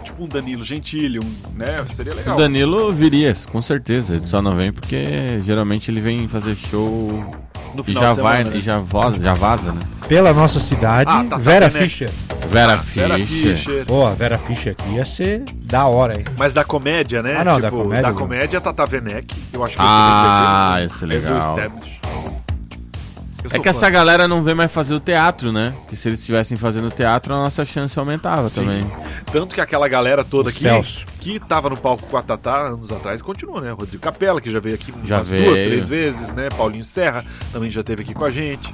tipo um Danilo Gentili, né? Seria legal. O Danilo viria, com certeza. Ele só não vem porque geralmente ele vem fazer show No e final já de semana, vai, né? e já vaza, né? Pela nossa cidade, Ah, tá, Vera né? Fischer. Vera Vera Fischer. Fischer. Pô, a Vera Fischer aqui ia ser da hora, hein? Mas da comédia, né? Ah, não, da comédia, Da não. comédia, Tata Werneck. Eu acho que Esse é eu legal. establish. Eu É sou que fã. essa galera não vem mais fazer o teatro, né? Que se eles estivessem fazendo teatro, a nossa chance aumentava Sim. também. Tanto que aquela galera toda O aqui, Celso. que tava no palco com a Tatá anos atrás, continua, né? Rodrigo Capella, que já veio aqui Já umas veio. 2, 3 vezes, né? Paulinho Serra também já esteve aqui com a gente.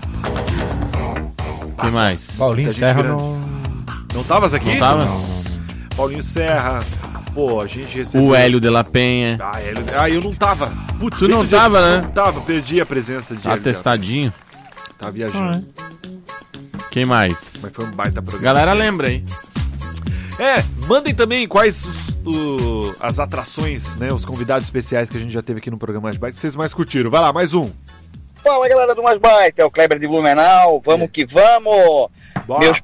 Quem mais? Paulinho Muita gente Serra grande. não... Não tavas aqui? Não tava? Paulinho Serra. Pô, a gente recebeu... O Hélio de la Penha. Eu não tava. Putz, Tu não bem no dia- tava, né? Não tava, perdi a presença de Hélio. Atestadinho. Tava viajando. Quem mais? Mas foi um baita programa. Galera lembra, hein? Mandem também quais as atrações, né? Os convidados especiais que a gente já teve aqui no programa Mais Baita que vocês mais curtiram. Vai lá, mais um. Fala, galera do Mais Baita, é o Kleber de Blumenau, vamos que vamos! Bora. Meus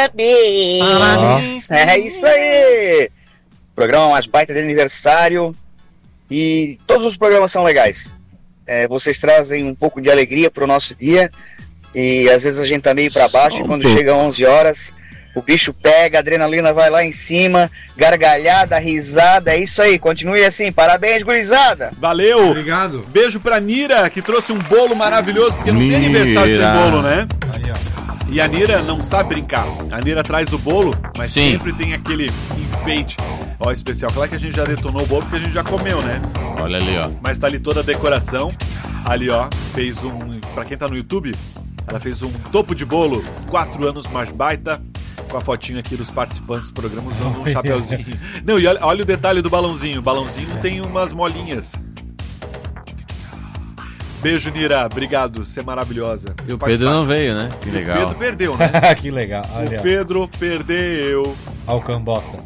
parabéns! É isso aí! Programa Mais Baita de aniversário e todos os programas são legais. Vocês trazem um pouco de alegria pro nosso dia e às vezes a gente tá meio pra baixo e quando chega 11 horas o bicho pega, a adrenalina vai lá em cima, gargalhada, risada, é isso aí, continue assim, parabéns, gurizada! Valeu! Obrigado. Beijo pra Nira, que trouxe um bolo maravilhoso, porque não tem Nira. aniversário sem bolo, né? Aí, ó. E a Nira não sabe brincar. A Nira traz o bolo, mas Sim. sempre tem aquele enfeite. Ó, especial. Claro que a gente já detonou o bolo porque a gente já comeu, né? Olha ali, ó. Mas tá ali toda a decoração. Ali, ó, fez pra quem tá no YouTube, ela fez um topo de bolo, 4 anos Mais Baita, com a fotinho aqui dos participantes do programa usando um chapeuzinho. Não, e olha o detalhe do balãozinho. O balãozinho tem umas molinhas. Beijo, Nira. Obrigado. Você é maravilhosa. E o Pedro não veio, né? Que O legal. Pedro perdeu, né? Que legal. Olha, O Pedro perdeu. ó. O Cambota.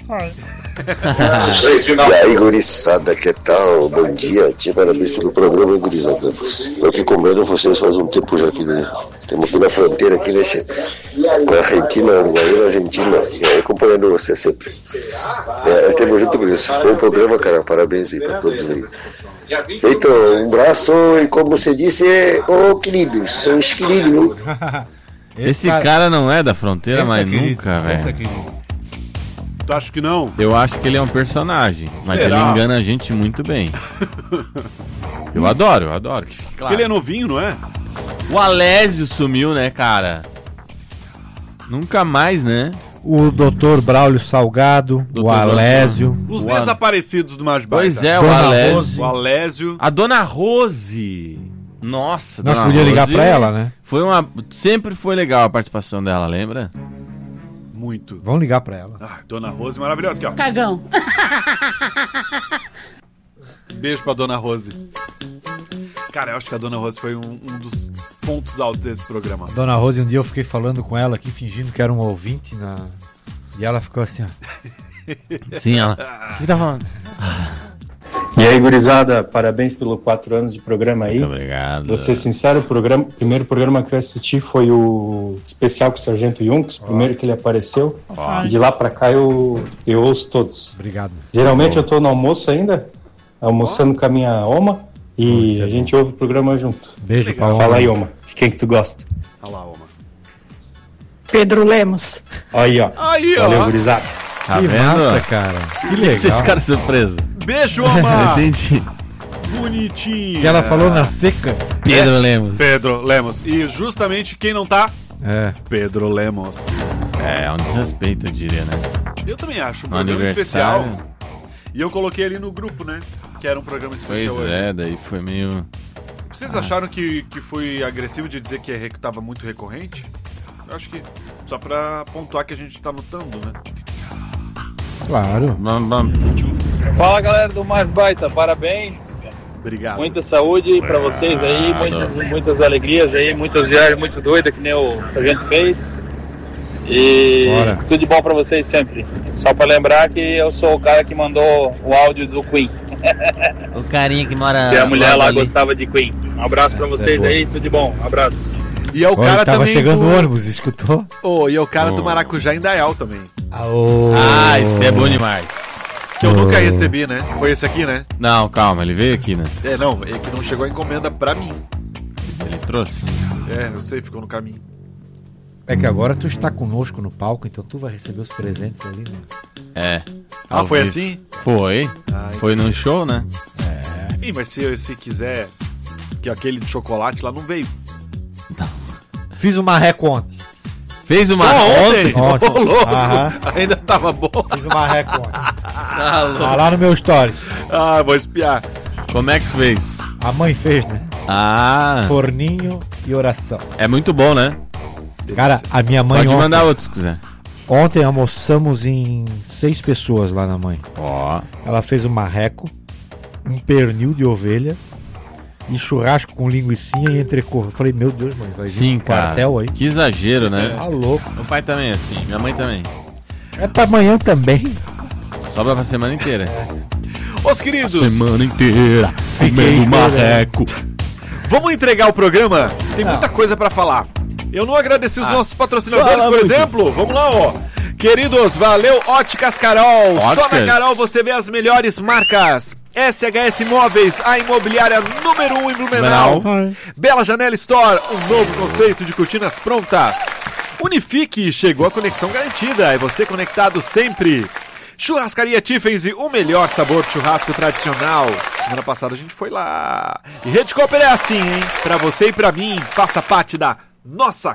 E aí, gurizada, que tal? Bom dia, tia, parabéns pelo programa, gurizada. Tô aqui comendo vocês faz um tempo já aqui, né? Estamos aqui na fronteira, aqui, né, com a Argentina, Uruguai, Argentina, e aí acompanhando você sempre. Estamos juntos com isso. Bom programa, cara, parabéns aí pra todos aí. Feito, um braço e como você disse, queridos, são os queridos, viu? Esse cara não é da fronteira, mas querido, nunca, esse é velho. querido. Tu acha que não? Eu acho que ele é um personagem, mas Será? ele engana a gente muito bem. Eu adoro, que fique Porque claro. ele é novinho, não é? O Alésio sumiu, né, cara? Nunca mais, né? O Dr. Braulio Salgado, Dr. o Alésio. Os O desaparecidos do Mais Baita. Pois é, o Dona Alésio. Rose. O Alésio. A Dona Rose. Nossa, Nós Dona podíamos ligar Rose pra ela, né? Sempre foi legal a participação dela, lembra? Muito. Vamos ligar pra ela. Ah, Dona Rose maravilhosa aqui, ó. Cagão. Beijo pra Dona Rose. Cara, eu acho que a Dona Rose foi um dos pontos altos desse programa. Dona Rose, um dia eu fiquei falando com ela aqui, fingindo que era um ouvinte, e ela ficou assim, ó. Sim, ela. O que tá falando? E aí, gurizada, parabéns pelo 4 anos de programa aí. Muito obrigado. Vou ser sincero, o primeiro programa que eu assisti foi o especial com o Sargento Junks, o primeiro que ele apareceu. E de lá pra cá eu ouço todos. Obrigado. Geralmente eu tô no almoço ainda, almoçando com a minha Oma, e Nossa, a gente ouve o programa junto. Beijo pra Fala aí, Oma. Quem que tu gosta? Olha lá, Oma. Pedro Lemos. Aí, ó. Aí, ó. Valeu, gurizada. Tá Que vendo? massa, cara. Que legal. Vocês ficaram surpresos. Beijo, Oma. Entendi. Bonitinho. Que ela falou na seca. Pedro Lemos. Pedro Lemos. E justamente quem não tá? É. Pedro Lemos. É um desrespeito, eu diria, né? Eu também acho. Um No programa aniversário. especial. E eu coloquei ali no grupo, né? Que era um programa especial. Pois hoje. é, daí foi meio... Vocês acharam que foi agressivo de dizer que tava muito recorrente? Eu acho que só pra pontuar que a gente tá notando, né? Claro. Fala, galera do Mais Baita, parabéns. Obrigado. Muita saúde pra vocês aí, muitas alegrias aí, muitas viagens muito doidas que nem o Sargento fez. E Bora. tudo de bom pra vocês sempre. Só pra lembrar que eu sou o cara que mandou o áudio do Queen. O carinha que mora... Que a mulher logo lá ali. gostava de Queen. Um abraço pra vocês boa. aí, tudo de bom. Um abraço. E é o cara tava também chegando do... o ônibus, escutou? E é o cara do Maracujá Indaial também. Esse é bom demais. Que eu nunca recebi, né? Foi esse aqui, né? Não, calma, ele veio aqui, né? Não, é que não chegou a encomenda pra mim. Ele trouxe. Eu sei, ficou no caminho. É que agora tu está conosco no palco, então tu vai receber os presentes ali, né? Foi assim? Foi. Foi num show, né? Ih, mas se quiser, que aquele de chocolate lá não veio. Fiz uma reconte. Fez uma ontem? Ontem. Ô, louco. Aham. Ainda tava bom. Fiz uma reconte. Tá lá no meu stories. Vou espiar. Como é que tu fez? A mãe fez, né? Forninho e oração. É muito bom, né? Cara, a minha mãe Pode mandar outros se quiser. Ontem almoçamos em 6 pessoas lá na mãe. Ela fez um marreco, um pernil de ovelha e churrasco com linguicinha e entrecô. Eu falei, meu Deus, mãe, vai vir um quartel aí. Que exagero, né? Tá louco. Meu pai também é assim, minha mãe também. É pra amanhã também. Sobra pra semana inteira. Os queridos. Semana inteira. Comendo marreco. Vamos entregar o programa? Tem muita coisa pra falar. Eu não agradeci os nossos patrocinadores, por exemplo. Vamos lá, Queridos, valeu Óticas Carol. Só na Carol você vê as melhores marcas. SHS Móveis, a imobiliária número 1 em Blumenau. Bela Janela Store, um novo conceito de cortinas prontas. Unifique, chegou a conexão garantida. É você conectado sempre. Churrascaria Tiffany, o melhor sabor de churrasco tradicional. Semana passada a gente foi lá. E Rede Cooper é assim, hein? Pra você e pra mim, faça parte da nossa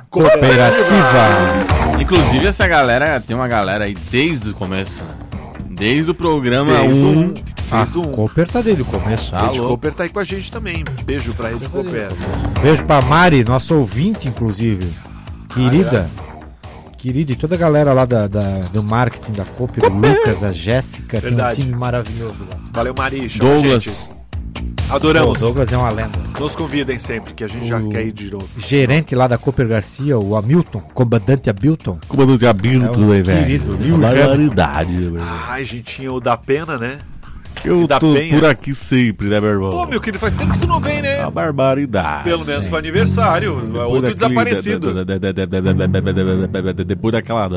cooperativa. Inclusive essa galera, tem uma galera aí desde o começo, né? Desde o programa 1. A Cooper tá desde o começo. A Rede Cooper tá aí com a gente também. Beijo pra Rede Cooper. Beijo pra Mari, nossa ouvinte, inclusive. Querida. Querida, e toda a galera lá do marketing da Cooper, o Lucas, a Jéssica, tem um time maravilhoso lá. Valeu, Mari. Chama Douglas. A gente. Adoramos. O Douglas é uma lenda. Nos convidem sempre, que a gente já quer ir de novo. Gerente lá da Cooper Garcia, o Hamilton, comandante Hamilton. Comandante Hamilton, velho. Querido, barbaridade, velho. Ai, gentinho, o da Pena, né? Eu tô por aqui sempre, né, meu irmão? Pô, meu querido, faz tempo que tu não vem, né? A barbaridade. Pelo menos pro aniversário. Outro desaparecido. Depois daquela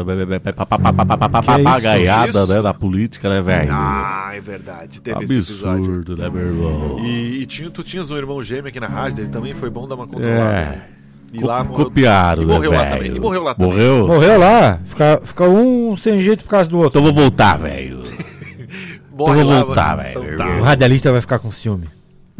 papagaiada, né, da política, né, velho? É verdade. Teve absurdo, né, meu irmão? E tu tinhas um irmão gêmeo aqui na rádio, ele também foi bom dar uma controlada. E lá copiaram, né, morreu lá também. E morreu lá também. Morreu lá? Fica um sem jeito por causa do outro. Então vou voltar, velho. Morre então vou lá, voltar, velho. Tá. O radialista vai ficar com ciúme.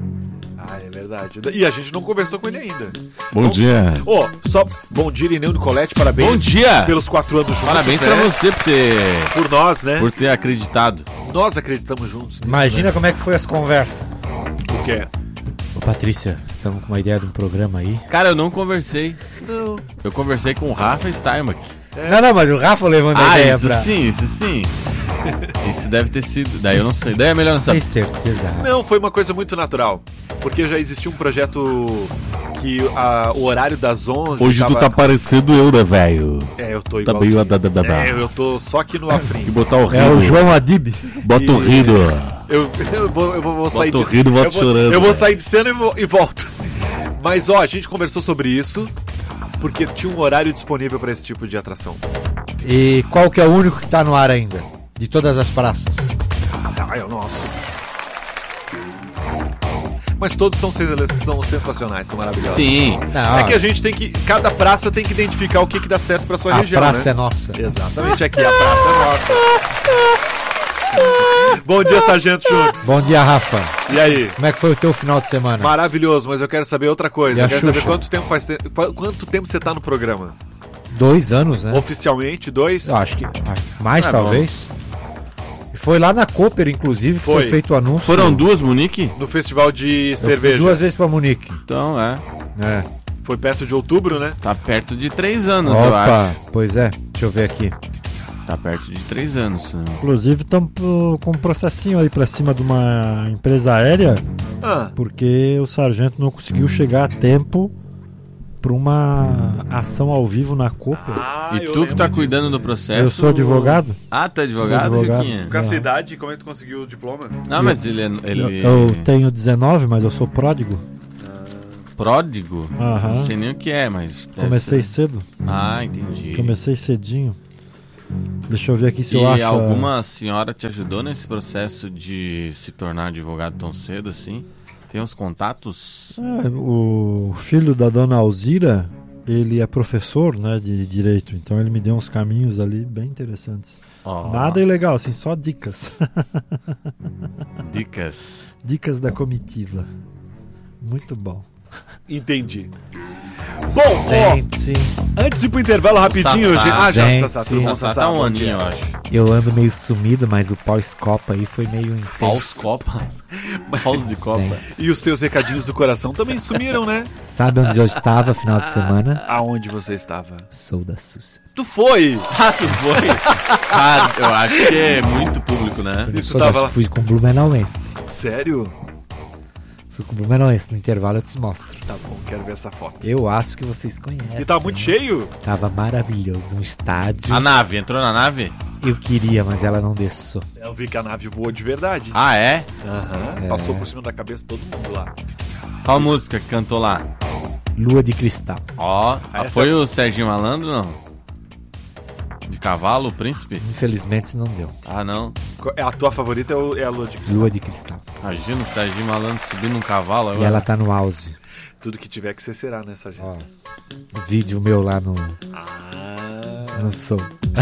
É verdade. E a gente não conversou com ele ainda. Bom dia. Só bom dia, Irineu Nicolete, parabéns. Bom dia. Pelos 4 anos juntos. Parabéns pra você por nós, né? Por ter acreditado. Nós acreditamos juntos. Nisso, Imagina como é que foi as conversas. O que é? Ô, Patrícia, estamos com uma ideia de um programa aí. Cara, eu não conversei. Não. Eu conversei com o Rafa Steinmach. Não, mas o Rafa levando a ideia isso sim. Isso deve ter sido. Daí eu não sei. Daí é melhor não saber. Tem certeza. Não, foi uma coisa muito natural. Porque já existia um projeto que o horário das 11... Hoje tu tá parecendo eu, né, velho? Eu tô igual. Eu tô só aqui no Afrim. Que botar o rido. É o João Adib. Bota o rido. Eu vou sair de cena. Bota chorando. Eu vou sair de cena e volto. Mas, a gente conversou sobre isso porque tinha um horário disponível pra esse tipo de atração. E qual que é o único que tá no ar ainda? De todas as praças. É o nosso. Mas todos são sensacionais, são maravilhosos. Sim. É que a gente tem que... Cada praça tem que identificar o que dá certo pra sua região, A praça né? é nossa. Exatamente, aqui a praça é nossa. Bom dia, Sargento Juntos. Bom dia, Rafa. E aí? Como é que foi o teu final de semana? Maravilhoso, mas eu quero saber outra coisa. E Eu quero Xuxa? saber quanto tempo você tá no programa. 2 anos, né? Oficialmente, 2? Eu acho que mais, talvez. E foi lá na Cooper, inclusive, que foi feito o anúncio. Foram 2, Munique? No festival de cerveja. Fui 2 vezes pra Munique. Então, Foi perto de outubro, né? Tá perto de 3 anos, eu acho. Pois é. Deixa eu ver aqui. Tá perto de 3 anos. Inclusive, estamos com um processinho aí pra cima de uma empresa aérea, porque o sargento não conseguiu chegar a tempo pra uma ação ao vivo na Cooper. E tu que tá cuidando do processo? Eu sou advogado. Tu é advogado, Chiquinha? Com a cidade, como é que tu conseguiu o diploma? Não, mas ele... Eu tenho 19, mas eu sou pródigo. Pródigo? Aham. Não sei nem o que é, mas... deve Comecei ser. cedo. Ah, entendi. Comecei cedinho. Deixa eu ver aqui se eu E acho... alguma senhora te ajudou nesse processo de se tornar advogado tão cedo assim? Tem uns contatos? O filho da dona Alzira, ele é professor, né, de direito, então ele me deu uns caminhos ali bem interessantes. Nada ilegal, assim, só dicas. Dicas. Dicas da comitiva. Muito bom. Entendi. Bom, Gente, antes de ir pro intervalo rapidinho... Sassá. Gente, Sassá tá um aninho, eu acho. eu ando meio sumido, mas o pós-copa aí foi meio intenso. Pós-copa? Pós de copa. Gente, E os teus recadinhos do coração também sumiram, né? sabe onde eu estava final de semana? Aonde você estava? Sou da Sussa. Tu foi! Ah, tu foi? Ah, eu acho que é muito público, né? E tu Sou tava da, lá? fui com o Blumenauense. Sério? Fui com o Blumenauense. No intervalo eu te mostro. Tá bom, quero ver essa foto. Eu acho que vocês conhecem. E tá muito né? cheio? Tava maravilhoso. Um estádio. A nave, entrou na nave? Eu queria, mas ela não deixou. Eu vi que a nave voou de verdade. Ah, é? Aham. Passou por cima da cabeça de todo mundo lá. Qual música que cantou lá? Lua de cristal. Ó, Essa- foi o Serginho Malandro, não? De cavalo, o príncipe? Infelizmente não deu. Ah, não. A tua favorita é a Lua de Cristal. Lua de cristal. Imagina o Serginho Malandro subindo num cavalo E agora. ela tá no auge. Tudo que tiver que ser será nessa gente. Ó, vídeo meu lá no Ah. no Soul.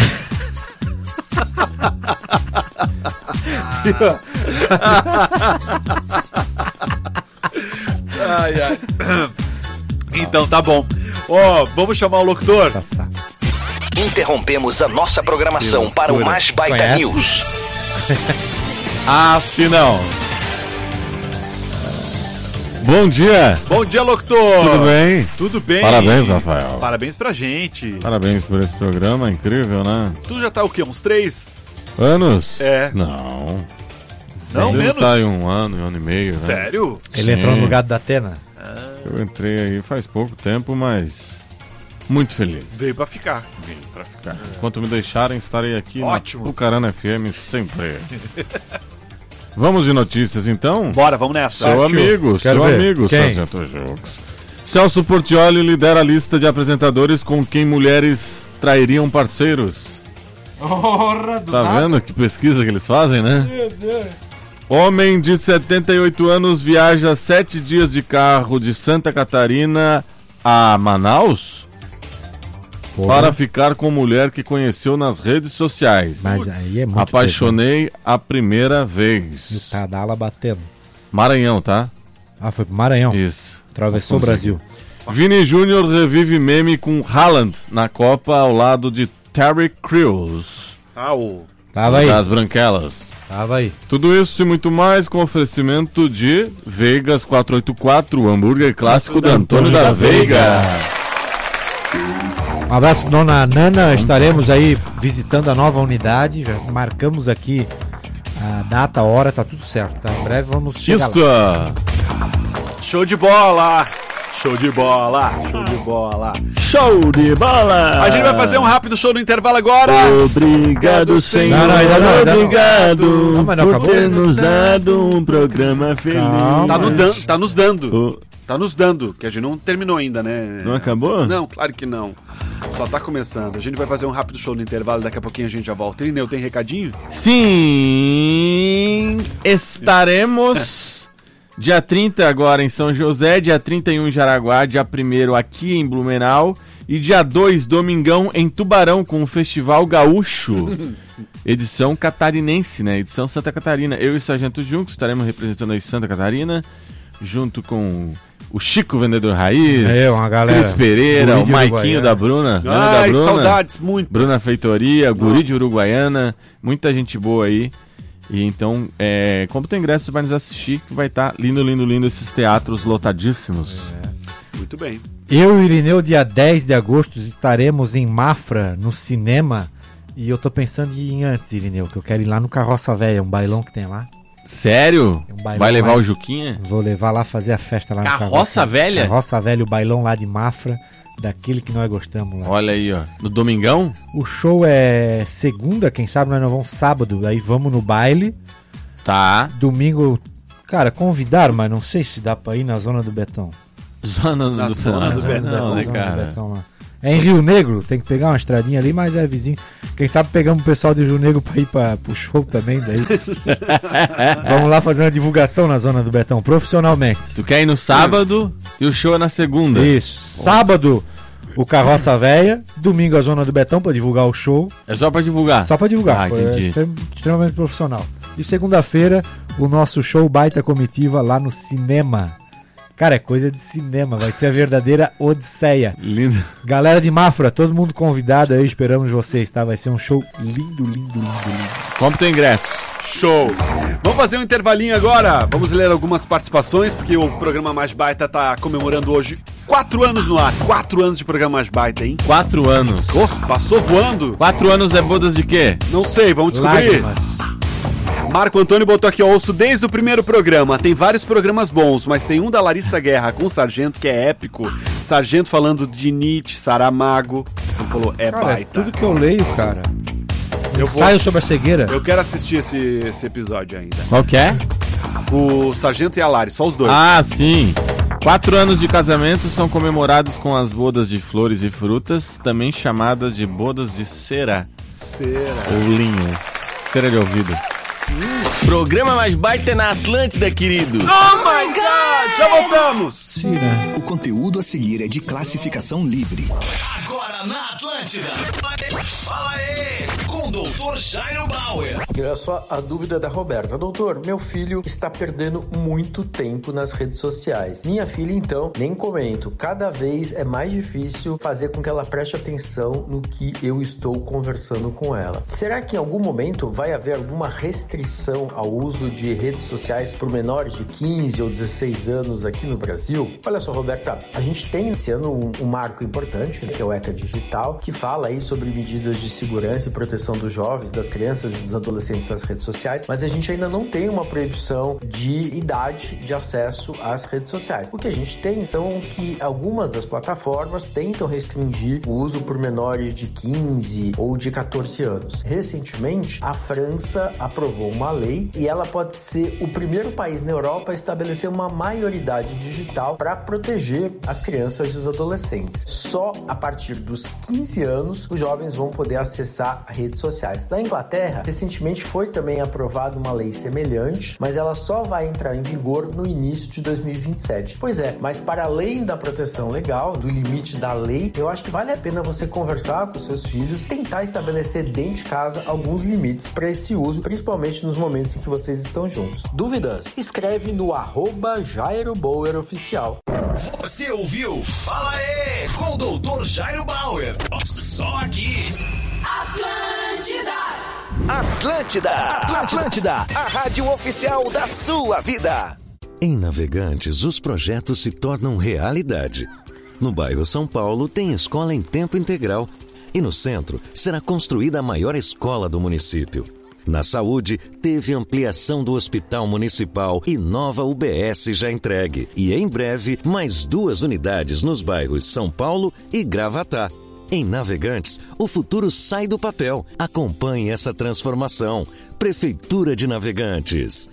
Ai, ai. Então tá bom. Ó, vamos chamar o locutor. Sassá. Interrompemos a nossa programação para o Mais Baita Conhece? News. Ah, se não. Bom dia. Bom dia, locutor. Tudo bem? Tudo bem. Parabéns, Rafael. Parabéns pra gente. Parabéns por esse programa incrível, né? Tu já tá o quê? Uns 3? Anos? É. Não. Não, Ele menos? tá aí um ano e meio, né? Sério? Ele Sim. entrou no gado da Atena. Eu entrei aí faz pouco tempo, mas muito feliz. Veio pra ficar. Vim pra ficar. Enquanto me deixarem, estarei aqui Ótimo. na Pucarana FM sempre. Vamos de notícias, então? Bora, vamos nessa. Seu amigo, Quero seu ver. amigo, Quem? Sargento Jux. Celso Portiolli lidera a lista de apresentadores com quem mulheres trairiam parceiros. Tá vendo que pesquisa que eles fazem, né? Homem de 78 anos viaja 7 dias de carro de Santa Catarina a Manaus para ficar com mulher que conheceu nas redes sociais. Mas aí é muito Apaixonei a primeira vez. pesado. E o Tadala batendo. Maranhão, tá? Ah, foi pro Maranhão. Isso. Atravessou o Brasil. Vini Júnior revive meme com Haaland na Copa ao lado de Terry Crews. Ah, o... Tava aí. Das Branquelas. Tava aí. Tudo isso e muito mais com oferecimento de Vegas 484, o hambúrguer clássico da Antônio da Veiga. Um abraço pra dona Nana. Estaremos aí visitando a nova unidade. Já marcamos aqui a data, a hora, tá tudo certo. Tá? Em breve vamos chegar lá. Isto. Show de bola! Show de bola! Show de bola! Show de bola! A gente vai fazer um rápido show no intervalo agora! Obrigado, Senhor. Não, ainda não, ainda não. Obrigado Não, mas não por acabou. ter nos dado um programa feliz. Calma. Tá nos dando. Tá nos dando, que a gente não terminou ainda, né? Não acabou? Não, claro que não. Só tá começando. A gente vai fazer um rápido show no intervalo, daqui a pouquinho a gente já volta. Irineu, tem recadinho? Sim, estaremos dia 30 agora em São José, dia 31 em Jaraguá, dia 1º aqui em Blumenau e dia 2, domingão, em Tubarão com o Festival Gaúcho. Edição catarinense, né? Edição Santa Catarina. Eu e o Sargento Junco estaremos representando aí Santa Catarina, junto com o Chico Vendedor Raiz, Uma galera. Cris Pereira, Guri o de Maiquinho Uruguaiana. da Bruna, Ana da Ai, Bruna. saudades, muito. Bruna Feitoria, Guri de Uruguaiana, muita gente boa aí. E então, compra o teu ingresso, vai nos assistir, que vai estar lindo, lindo, lindo esses teatros lotadíssimos. Muito bem. Eu e o Irineu, dia 10 de agosto, estaremos em Mafra, no cinema. E eu tô pensando em ir antes, Irineu, que eu quero ir lá no Carroça Velha, um bailão que tem lá. Sério? Tem um bailão Vai levar lá. o Juquinha? Vou levar lá fazer a festa lá no Carroça Velha? Carroça Velha, o bailão lá de Mafra, daquele que nós gostamos lá. Olha aí, ó. No domingão? O show é segunda, quem sabe nós não vamos sábado, aí vamos no baile. Tá. Domingo, cara, convidaram, mas não sei se dá pra ir na zona do Betão. Zona do Betão. Não, né, cara? É em Rio Negro, tem que pegar uma estradinha ali, mas é vizinho. Quem sabe pegamos o pessoal de Rio Negro pra ir pro show também, daí. Vamos lá fazer uma divulgação na Zona do Betão, profissionalmente. Tu quer ir no sábado e o show é na segunda. Isso. Sábado, o Carroça Véia. Domingo, a Zona do Betão pra divulgar o show. É só pra divulgar? Só pra divulgar. Entendi. É extremamente profissional. E segunda-feira, o nosso show Baita Comitiva lá no cinema. Cara, é coisa de cinema, vai ser a verdadeira odisseia. Lindo. Galera de Mafra, todo mundo convidado aí, esperamos vocês, tá? Vai ser um show lindo. Compre teu ingresso. Show! Vamos fazer um intervalinho agora. Vamos ler algumas participações, porque o programa Mais Baita tá comemorando hoje 4 anos no ar. 4 anos de programa Mais Baita, hein? 4 anos. Oh, passou voando. 4 anos é bodas de quê? Não sei, vamos descobrir. Lágrimas. Marco Antônio botou aqui, ó, ouço desde o primeiro programa. Tem vários programas bons, mas tem um da Larissa Guerra com o Sargento que é épico. Sargento falando de Nietzsche, Saramago. Ele falou, cara, baita. Tudo que eu leio, cara. Ensaio sobre a cegueira. Eu quero assistir esse episódio ainda. Qual que é? O Sargento e a Lari, só os dois. Ah, sim. 4 anos de casamento são comemorados com as bodas de flores e frutas, também chamadas de bodas de cera. Cera. Ou linho. Cera de ouvido. Programa Mais Baita na Atlântida, querido. Oh my God! Já voltamos! Sim, né? O conteúdo a seguir é de classificação livre. Agora na Atlântida. Fala aí, com o Dr. Jairo Bauer. Olha só a dúvida da Roberta. Doutor, meu filho está perdendo muito tempo nas redes sociais. Minha filha, então, nem comento. Cada vez é mais difícil fazer com que ela preste atenção no que eu estou conversando com ela. Será que em algum momento vai haver alguma restrição ao uso de redes sociais por menores de 15 ou 16 anos aqui no Brasil? Olha só, Roberta, a gente tem esse ano um marco importante, que é o ECA Digital, que fala aí sobre medidas de segurança e proteção dos jovens, das crianças e dos adolescentes nas redes sociais, mas a gente ainda não tem uma proibição de idade de acesso às redes sociais. O que a gente tem são que algumas das plataformas tentam restringir o uso por menores de 15 ou de 14 anos. Recentemente, a França aprovou uma lei e ela pode ser o primeiro país na Europa a estabelecer uma maioridade digital para proteger as crianças e os adolescentes. Só a partir dos 15 anos, os jovens vão poder acessar redes sociais. Na Inglaterra, recentemente foi também aprovada uma lei semelhante, mas ela só vai entrar em vigor no início de 2027. Pois é, mas para além da proteção legal, do limite da lei, eu acho que vale a pena você conversar com seus filhos, tentar estabelecer dentro de casa alguns limites para esse uso, principalmente nos momentos em que vocês estão juntos. Dúvidas? Escreve no @JairoBauerOficial. Você ouviu? Fala aí, com o Dr. Jairo Bauer. Só aqui. Atlântida, a rádio oficial da sua vida. Em Navegantes, os projetos se tornam realidade. No bairro São Paulo tem escola em tempo integral e no centro será construída a maior escola do município. Na saúde, teve ampliação do Hospital Municipal e nova UBS já entregue. E em breve, mais 2 unidades nos bairros São Paulo e Gravatá. Em Navegantes, o futuro sai do papel. Acompanhe essa transformação. Prefeitura de Navegantes.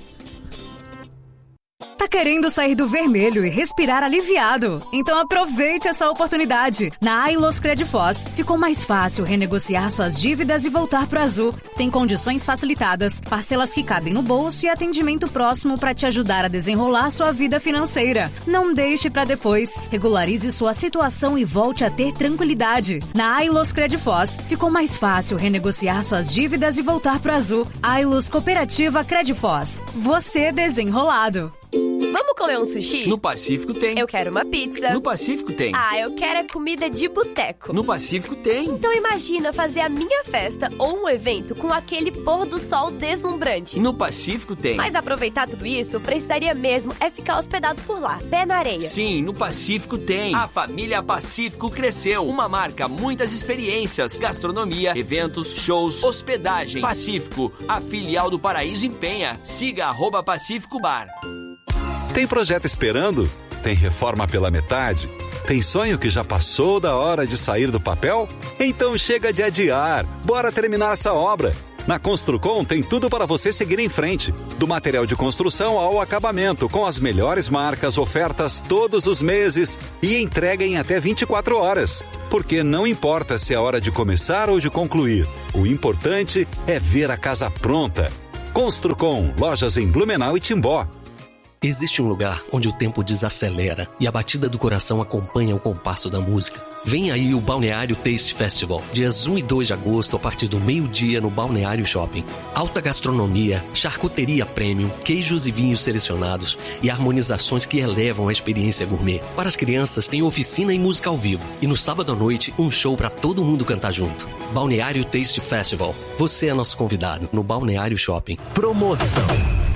Tá querendo sair do vermelho e respirar aliviado? Então aproveite essa oportunidade. Na Ailos Credifós, ficou mais fácil renegociar suas dívidas e voltar pro azul. Tem condições facilitadas, parcelas que cabem no bolso e atendimento próximo para te ajudar a desenrolar sua vida financeira. Não deixe para depois. Regularize sua situação e volte a ter tranquilidade. Na Ailos Credifós, ficou mais fácil renegociar suas dívidas e voltar pro azul. Ailos Cooperativa Credifós. Você desenrolado. Vamos comer um sushi? No Pacífico tem. Eu quero uma pizza. No Pacífico tem. Ah, eu quero é comida de boteco. No Pacífico tem. Então imagina fazer a minha festa ou um evento com aquele pôr do sol deslumbrante. No Pacífico tem. Mas aproveitar tudo isso, precisaria mesmo é ficar hospedado por lá, pé na areia. Sim, no Pacífico tem. A família Pacífico cresceu. Uma marca, muitas experiências, gastronomia, eventos, shows, hospedagem. Pacífico, a filial do Paraíso em Penha. Siga @Pacífico Bar. Tem projeto esperando? Tem reforma pela metade? Tem sonho que já passou da hora de sair do papel? Então chega de adiar. Bora terminar essa obra. Na Construcom tem tudo para você seguir em frente. Do material de construção ao acabamento, com as melhores marcas, ofertas todos os meses e entrega em até 24 horas. Porque não importa se é hora de começar ou de concluir. O importante é ver a casa pronta. Construcom, lojas em Blumenau e Timbó. Existe um lugar onde o tempo desacelera e a batida do coração acompanha o compasso da música. Vem aí o Balneário Taste Festival, dias 1 e 2 de agosto, a partir do meio-dia no Balneário Shopping. Alta gastronomia, charcuteria premium, queijos e vinhos selecionados e harmonizações que elevam a experiência gourmet. Para as crianças tem oficina e música ao vivo. E no sábado à noite, um show para todo mundo cantar junto. Balneário Taste Festival. Você é nosso convidado no Balneário Shopping. Promoção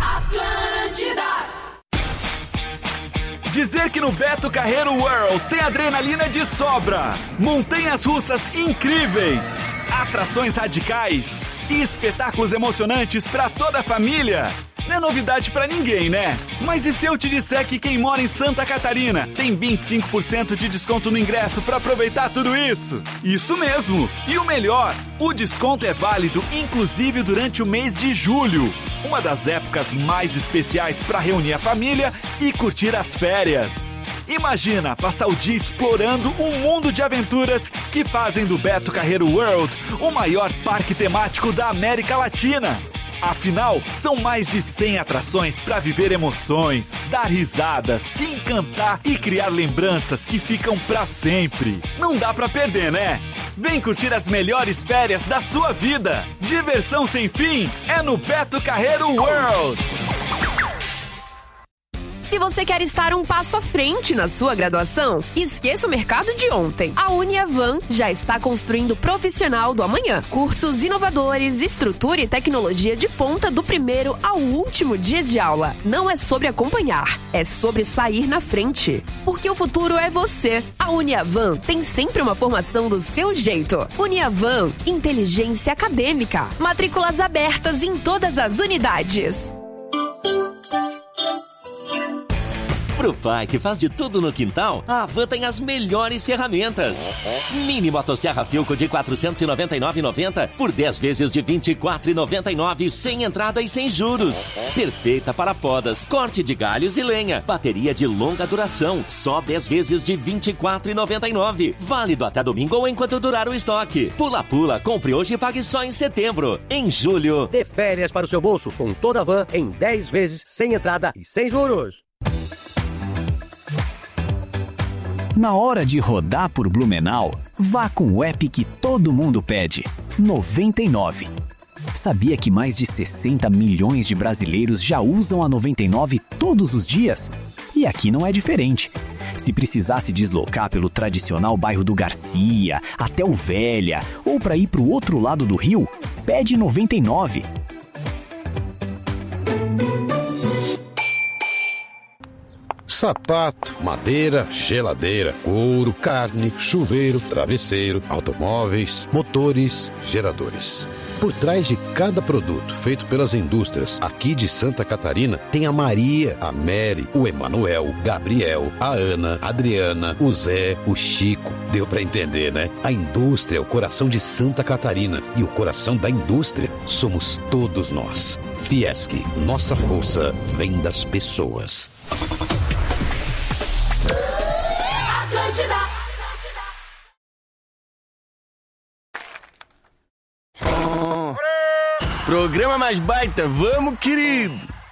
Dizer que no Beto Carreiro World tem adrenalina de sobra, montanhas russas incríveis, atrações radicais e espetáculos emocionantes para toda a família. Não é novidade pra ninguém, né? Mas e se eu te disser que quem mora em Santa Catarina tem 25% de desconto no ingresso pra aproveitar tudo isso? Isso mesmo! E o melhor, o desconto é válido inclusive durante o mês de julho, uma das épocas mais especiais pra reunir a família e curtir as férias. Imagina passar o dia explorando um mundo de aventuras que fazem do Beto Carreiro World o maior parque temático da América Latina. Afinal, são mais de 100 atrações para viver emoções, dar risadas, se encantar e criar lembranças que ficam para sempre. Não dá para perder, né? Vem curtir as melhores férias da sua vida. Diversão sem fim é no Beto Carreiro World. Se você quer estar um passo à frente na sua graduação, esqueça o mercado de ontem. A Uniavan já está construindo o profissional do amanhã. Cursos inovadores, estrutura e tecnologia de ponta do primeiro ao último dia de aula. Não é sobre acompanhar, é sobre sair na frente. Porque o futuro é você. A Uniavan tem sempre uma formação do seu jeito. Uniavan, inteligência acadêmica. Matrículas abertas em todas as unidades. Pro pai que faz de tudo no quintal, a Havan tem as melhores ferramentas. Mini motosserra Filco de R$ 499,90 por 10 vezes de R$ 24,99 sem entrada e sem juros. Perfeita para podas, corte de galhos e lenha. Bateria de longa duração, só 10 vezes de R$ 24,99. Válido até domingo ou enquanto durar o estoque. Pula, compre hoje e pague só em setembro. Em julho, dê férias para o seu bolso com toda a Havan em 10 vezes sem entrada e sem juros. Na hora de rodar por Blumenau, vá com o app que todo mundo pede, 99. Sabia que mais de 60 milhões de brasileiros já usam a 99 todos os dias? E aqui não é diferente. Se precisar se deslocar pelo tradicional bairro do Garcia, até o Velha, ou para ir para o outro lado do rio, pede 99. Sapato, madeira, geladeira, couro, carne, chuveiro, travesseiro, automóveis, motores, geradores. Por trás de cada produto feito pelas indústrias aqui de Santa Catarina, tem a Maria, a Mary, o Emanuel, Gabriel, a Ana, a Adriana, o Zé, o Chico. Deu pra entender, né? A indústria é o coração de Santa Catarina e o coração da indústria somos todos nós. Fiesc, nossa força vem das pessoas. Programa mais baita, vamos, querido!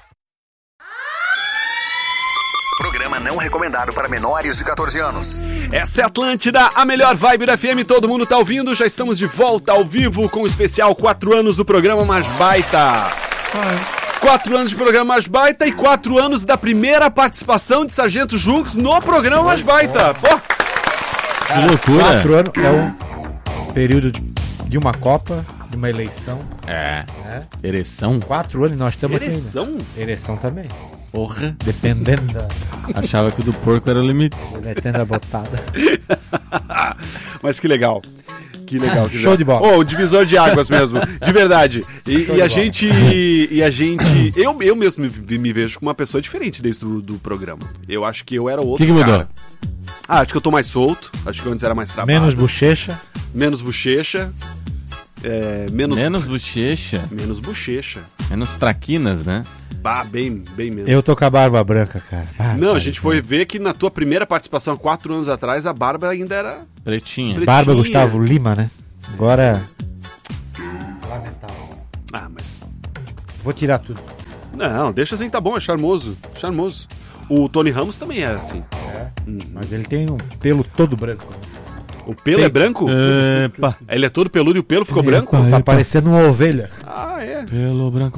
Programa não recomendado para menores de 14 anos. Essa é a Atlântida, a melhor vibe da FM, todo mundo tá ouvindo, já estamos de volta ao vivo com o especial 4 anos do programa mais baita. 4 anos de programa mais baita e 4 anos da primeira participação de Sargento Junks no programa mais baita. Pô! Que loucura! 4 anos é um período de uma Copa, de uma eleição. Ereção? 4 anos e nós estamos aqui. Ereção? Ereção também. Porra. Dependendo da... Achava que o do porco era o limite. Dependendo da botada. Mas que legal. Que legal. Show de bola. Oh, o divisor de águas mesmo. De verdade. E a gente... Eu mesmo me vejo como uma pessoa diferente desde do programa. Eu acho que eu era outro que mudou? Acho que eu tô mais solto. Acho que antes era mais trabalho. Menos bochecha. Menos bochecha. Menos bochecha. Menos bochecha. Menos traquinas, né? Bem menos. Eu tô com a barba branca, cara. Não, a gente foi ver que na tua primeira participação, 4 anos atrás, a barba ainda era... Pretinha. Barba Gustavo Lima, né? Agora... Lamentável. Mas... Vou tirar tudo. Não, deixa assim, tá bom, é charmoso. O Tony Ramos também é assim. Mas ele tem um pelo todo branco. O pelo é branco? Epa. Ele é todo peludo e o pelo ficou branco? Tá parecendo uma ovelha. É. Pelo branco.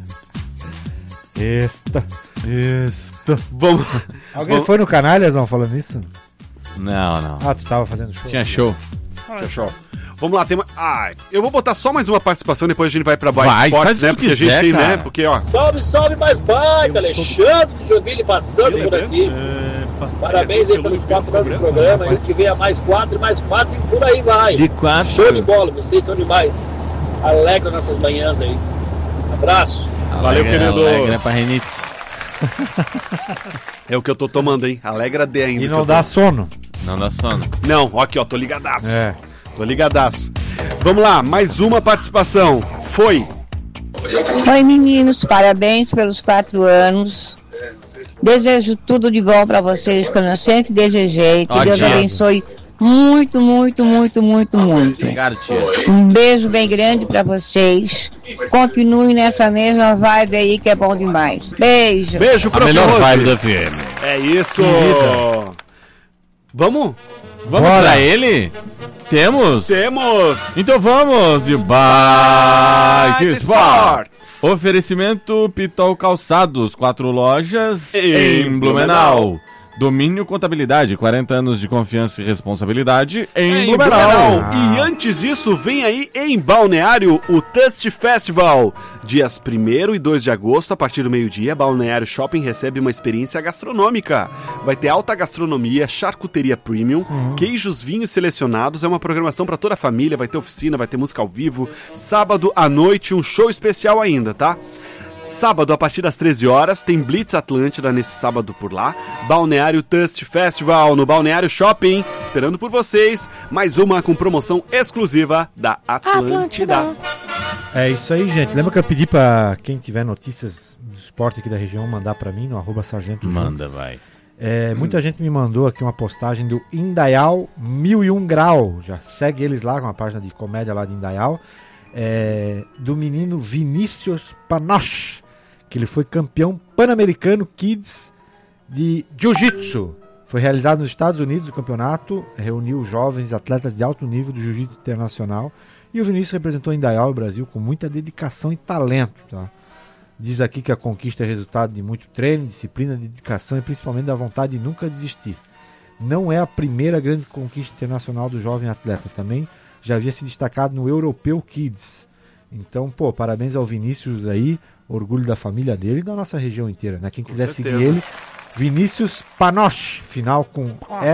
Esta. Vamos. Alguém foi no Canalhas, falando isso? Não. Tu tava fazendo show? Tinha show. Vamos lá, tem uma... eu vou botar só mais uma participação, depois a gente vai pra Vai, Sports, faz né? o que Porque quiser, a gente tem, cara. né? Porque, ó... Salve, mais baita, Alexandre de Joinville passando por aqui. Parabéns aí pelos 4 anos do programa, aí que venha mais 4 e mais 4 e por aí vai. De 4. Show de bola, vocês são demais. Alegra nossas manhãs aí. Abraço. Valeu, querido. Alegra pra Renite. É o que eu tô tomando, hein? Alegra D ainda. E não dá sono. Não dá sono. Não, aqui, ó, tô ligadaço. Tô ligadaço. Vamos lá, mais uma participação. Foi. Oi, meninos, parabéns pelos 4 anos. Desejo tudo de bom pra vocês, como eu sempre desejei. Que Deus abençoe muito. Obrigado, tia. Um beijo bem grande pra vocês. Continuem nessa mesma vibe aí que é bom demais. Beijo. Beijo pra melhor vibe da FM. É isso. Vamos pra ele? Temos? Então vamos de Bike Sports. Oferecimento Pitol Calçados, 4 lojas em Blumenau. Domínio Contabilidade, 40 anos de confiança e responsabilidade em Blumenau. E antes disso, vem aí em Balneário o Taste Festival. Dias 1º e 2 de agosto, a partir do meio-dia, Balneário Shopping recebe uma experiência gastronômica. Vai ter alta gastronomia, charcuteria premium, queijos, vinhos selecionados, é uma programação para toda a família, vai ter oficina, vai ter música ao vivo. Sábado à noite, um show especial ainda, tá? Sábado, a partir das 13 horas, tem Blitz Atlântida nesse sábado por lá. Balneário Taste Festival no Balneário Shopping, esperando por vocês. Mais uma com promoção exclusiva da Atlântida. É isso aí, gente. Lembra que eu pedi pra quem tiver notícias do esporte aqui da região mandar pra mim no @sargento. Manda, vai. Muita gente me mandou aqui uma postagem do Indaial 1001 Grau. Já segue eles lá, com uma página de comédia lá de Indaial. Do menino Vinícius Panoche, que ele foi campeão pan-americano Kids de Jiu-Jitsu. Foi realizado nos Estados Unidos o campeonato, reuniu jovens atletas de alto nível do Jiu-Jitsu internacional, e o Vinícius representou Indaial e o Brasil com muita dedicação e talento, tá? Diz aqui que a conquista é resultado de muito treino, disciplina, dedicação e principalmente da vontade de nunca desistir. Não é a primeira grande conquista internacional do jovem atleta, também já havia se destacado no Europeu Kids. Então, parabéns ao Vinícius aí, orgulho da família dele e da nossa região inteira, né? Quem quiser seguir ele, Vinícius Panoche, final com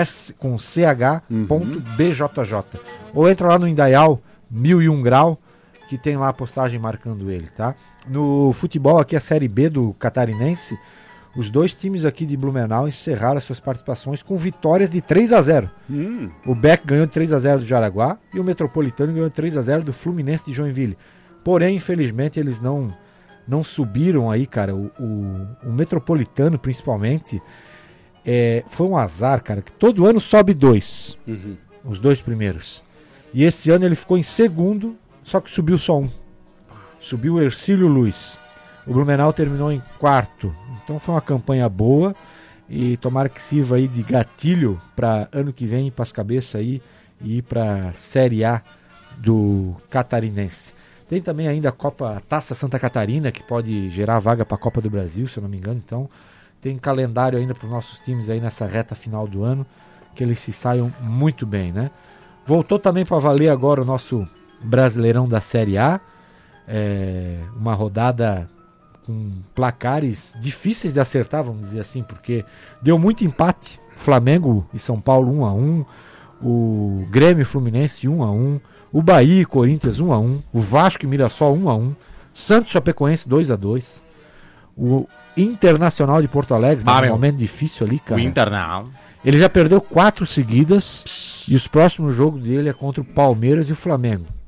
ch.bjj. Ou entra lá no Indaial 1001 Grau, que tem lá a postagem marcando ele, tá? No futebol aqui, a Série B do Catarinense, os dois times aqui de Blumenau encerraram as suas participações com vitórias de 3-0. O Beck ganhou de 3-0 do Jaraguá e o Metropolitano ganhou de 3-0 do Fluminense de Joinville. Porém, infelizmente, eles não subiram aí, cara. O Metropolitano, principalmente, foi um azar, cara, que todo ano sobe 2. Os 2 primeiros. E esse ano ele ficou em segundo, só que subiu só um. Subiu o Ercílio Luiz. O Blumenau terminou em 4º. Então foi uma campanha boa e tomara que sirva aí de gatilho para ano que vem ir para as cabeças aí e ir para a Série A do Catarinense. Tem também ainda a Taça Santa Catarina, que pode gerar vaga para a Copa do Brasil, se eu não me engano. Então tem calendário ainda para os nossos times aí nessa reta final do ano, que eles se saiam muito bem, né? Voltou também para valer agora o nosso Brasileirão da Série A. Uma rodada com placares difíceis de acertar, vamos dizer assim, porque deu muito empate. Flamengo e São Paulo 1-1, o Grêmio e Fluminense 1-1, o Bahia e Corinthians 1-1, o Vasco e Mirassol 1-1, Santos e Chapecoense 2-2, o Internacional de Porto Alegre, tá um momento difícil ali, cara. O Internacional. Ele já perdeu 4 seguidas e os próximos jogos dele é contra o Palmeiras e o Flamengo.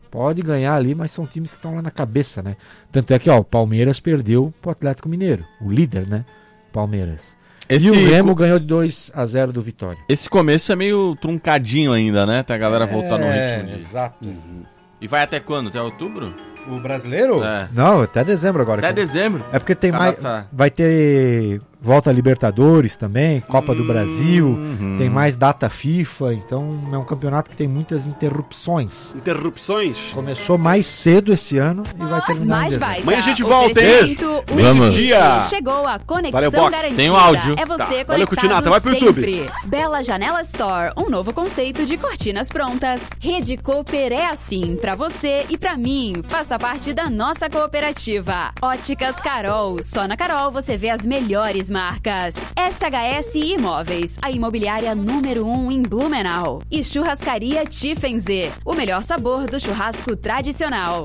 Pode ganhar ali, mas são times que estão lá na cabeça, né? Tanto é que, o Palmeiras perdeu pro Atlético Mineiro, o líder, né? Palmeiras. E o Remo ganhou de 2-0 do Vitória. Esse começo é meio truncadinho ainda, né? Até a galera voltar no ritmo de... Exato. E vai até quando? Até outubro? O brasileiro? Não, até dezembro agora. Até dezembro? É porque tem mais... Vai ter volta a Libertadores também, Copa do Brasil, tem mais data FIFA, então é um campeonato que tem muitas interrupções. Começou mais cedo esse ano e vai terminar em dezembro. Amanhã a gente volta, hein? Vamos. Chegou a conexão Valeu, garantida. Tem o áudio. É você Valeu, conectado Cutinata, vai pro sempre. YouTube. Bela Janela Store, um novo conceito de cortinas prontas. Rede Cooper é assim, pra você e pra mim. Faça parte da nossa cooperativa. Óticas Carol, só na Carol você vê as melhores marcas. SHS Imóveis, a imobiliária número 1 em Blumenau. E Churrascaria Tiffenze, o melhor sabor do churrasco tradicional.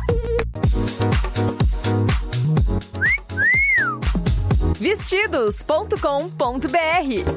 Vestidos.com.br.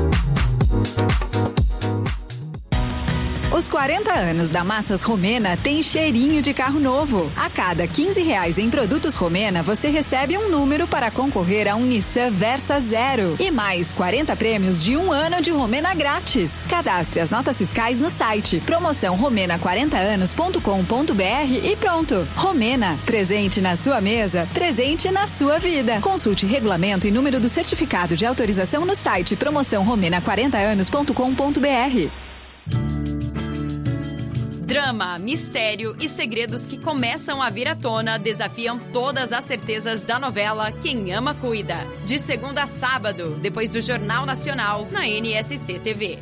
Os 40 anos da Massas Romena tem cheirinho de carro novo. A cada R$15 em produtos Romena, você recebe um número para concorrer a um Nissan Versa Zero. E mais 40 prêmios de 1 ano de Romena grátis. Cadastre as notas fiscais no site promoção romena40anos.com.br e pronto. Romena, presente na sua mesa, presente na sua vida. Consulte regulamento e número do certificado de autorização no site promoção romena40anos.com.br. Drama, mistério e segredos que começam a vir à tona desafiam todas as certezas da novela Quem Ama Cuida. De segunda a sábado, depois do Jornal Nacional, na NSC TV.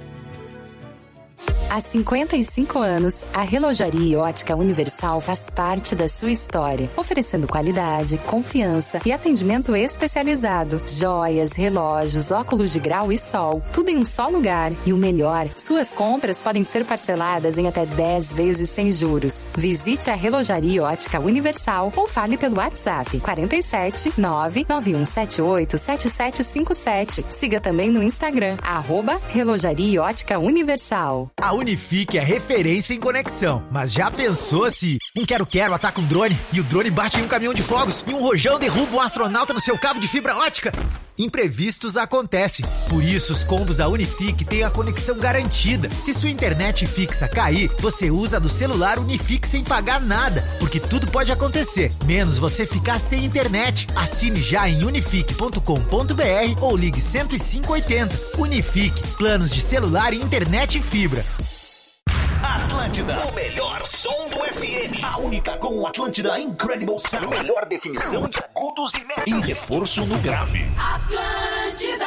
Há 55 anos, a Relojaria Ótica Universal faz parte da sua história, oferecendo qualidade, confiança e atendimento especializado. Joias, relógios, óculos de grau e sol, tudo em um só lugar. E o melhor, suas compras podem ser parceladas em até 10 vezes sem juros. Visite a Relojaria Ótica Universal ou fale pelo WhatsApp 47 99178 7757. Siga também no Instagram, @Relojaria Ótica Universal. A Unifique é referência em conexão, mas já pensou se um quero-quero ataca um drone e o drone bate em um caminhão de fogos e um rojão derruba um astronauta no seu cabo de fibra ótica? Imprevistos acontecem, por isso os combos da Unifique têm a conexão garantida. Se sua internet fixa cair, você usa a do celular Unifique sem pagar nada, porque tudo pode acontecer, menos você ficar sem internet. Assine já em unifique.com.br ou ligue 10580. Unifique, planos de celular e internet e fibra. Atlântida, o melhor som do FM. A única com Atlântida Incredible Sound. Melhor definição de agudos e médios. E reforço no grave. Atlântida.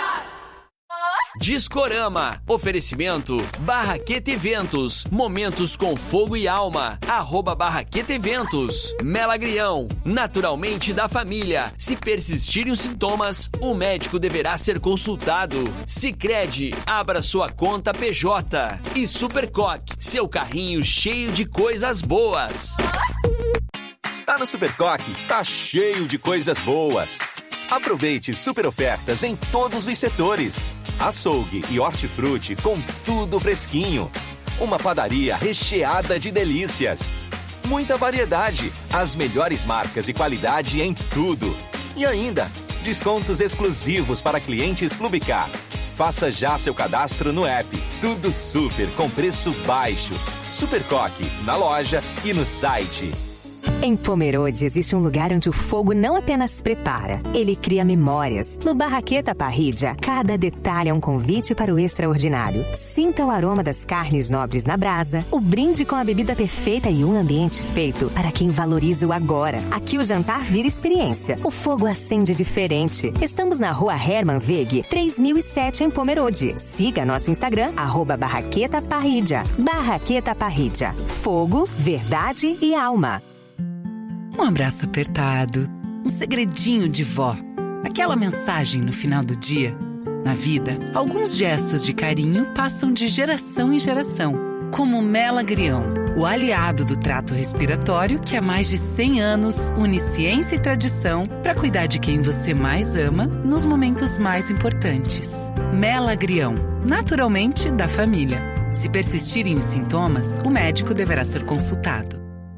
Discorama, oferecimento Barraqueta Eventos, momentos com fogo e alma, @Barraqueta Eventos. Melagrião, naturalmente da família, se persistirem os sintomas, o médico deverá ser consultado. Sicredi, abra sua conta PJ. E Supercoque, seu carrinho cheio de coisas boas. Tá no Supercoque, tá cheio de coisas boas. Aproveite super ofertas em todos os setores. Açougue e hortifruti com tudo fresquinho. Uma padaria recheada de delícias. Muita variedade, as melhores marcas e qualidade em tudo. E ainda, descontos exclusivos para clientes Clube K. Faça já seu cadastro no app. Tudo super com preço baixo. Supercoque, na loja e no site. Em Pomerode existe um lugar onde o fogo não apenas prepara, ele cria memórias. No Barraqueta Parrilla, cada detalhe é um convite para o extraordinário. Sinta o aroma das carnes nobres na brasa, o brinde com a bebida perfeita e um ambiente feito para quem valoriza o agora. Aqui o jantar vira experiência. O fogo acende diferente. Estamos na rua Hermann Wegg, 3007 em Pomerode. Siga nosso Instagram, @Barraqueta Parrilla. Barraqueta Parrilla. Fogo, verdade e alma. Um abraço apertado, um segredinho de vó, aquela mensagem no final do dia. Na vida, alguns gestos de carinho passam de geração em geração, como o Melagrião, o aliado do trato respiratório que há mais de 100 anos une ciência e tradição para cuidar de quem você mais ama nos momentos mais importantes. Melagrião, naturalmente da família. Se persistirem os sintomas, o médico deverá ser consultado.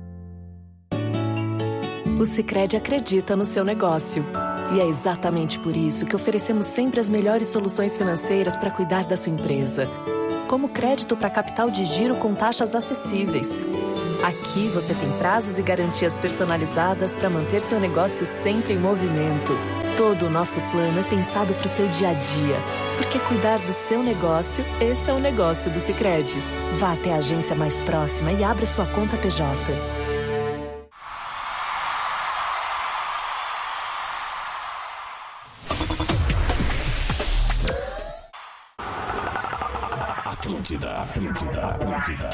O Sicredi acredita no seu negócio. E é exatamente por isso que oferecemos sempre as melhores soluções financeiras para cuidar da sua empresa. Como crédito para capital de giro com taxas acessíveis. Aqui você tem prazos e garantias personalizadas para manter seu negócio sempre em movimento. Todo o nosso plano é pensado para o seu dia a dia. Porque cuidar do seu negócio, esse é o negócio do Sicredi. Vá até a agência mais próxima e abra sua conta PJ. Atlântida.